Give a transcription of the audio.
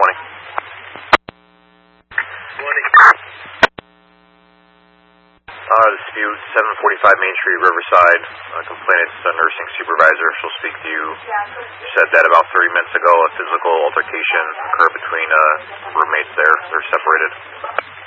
Dispute 745 Main Street, Riverside. Complainant's nursing supervisor. She'll speak to you. Said that about 30 minutes ago a physical altercation occurred between roommates there. They're separated.